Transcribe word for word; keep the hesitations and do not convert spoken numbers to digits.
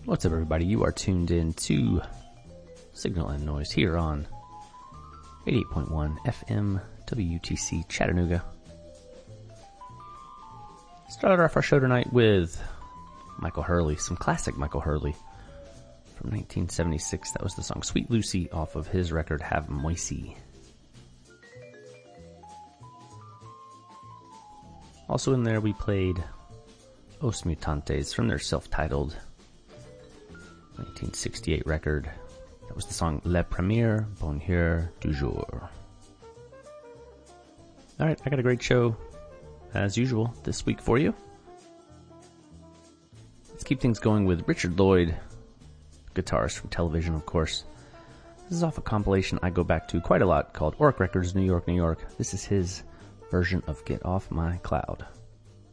What's up, everybody? You are tuned in to Signal and Noise here on eighty-eight point one F M W T C Chattanooga. Started off our show tonight with Michael Hurley, some classic Michael Hurley from nineteen seventy-six. That was the song Sweet Lucy off of his record Have Moisey. Also in there we played Os Mutantes from their self-titled nineteen sixty-eight record. That was the song Le Premier Bonheur du Jour. Alright, I got a great show, as usual, this week for you. Let's keep things going with Richard Lloyd, guitarist from Television, of course. This is off a compilation I go back to quite a lot called Oric Records, New York, New York. This is his version of Get Off My Cloud.